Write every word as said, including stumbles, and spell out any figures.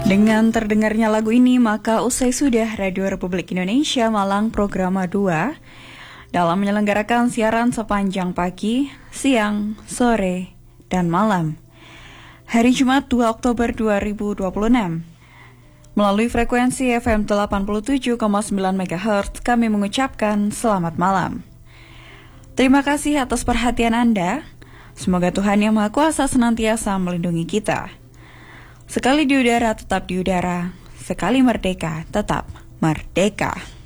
Dengan terdengarnya lagu ini, maka usai sudah Radio Republik Indonesia Malang Programa dua dalam menyelenggarakan siaran sepanjang pagi, siang, sore, dan malam. Hari Jumat dua Oktober dua ribu dua puluh enam. Melalui frekuensi F M delapan puluh tujuh koma sembilan megahertz, kami mengucapkan selamat malam. Terima kasih atas perhatian Anda. Semoga Tuhan Yang Maha Kuasa senantiasa melindungi kita. Sekali di udara, tetap di udara. Sekali merdeka, tetap merdeka.